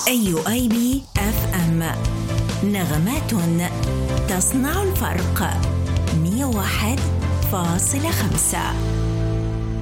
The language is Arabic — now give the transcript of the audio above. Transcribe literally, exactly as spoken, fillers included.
أيو آي بي إف إم، نغمات تصنع الفرق. مية وواحد فاصلة خمسة.